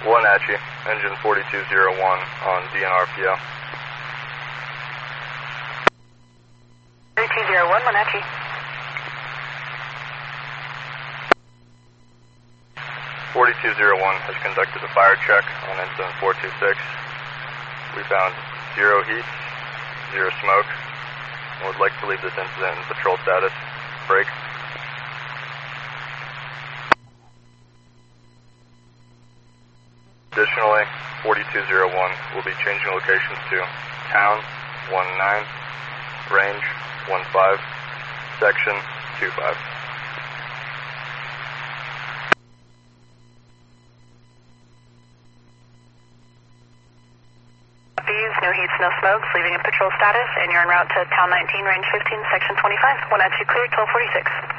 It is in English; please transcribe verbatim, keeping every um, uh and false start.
Wenatchee, engine forty-two zero one on D N R P O. forty-two zero one, Wenatchee. forty-two zero one has conducted a fire check on incident four two six. We found zero heat, zero smoke, and would like to leave this incident in patrol status. Break. Additionally, forty-two zero one will be changing locations to Town one nine, Range one five, Section two five. These, no heat, no smokes, leaving in patrol status, and you're en route to Town nineteen, Range fifteen, Section twenty-five. Wenatchee cleared, twelve forty-six.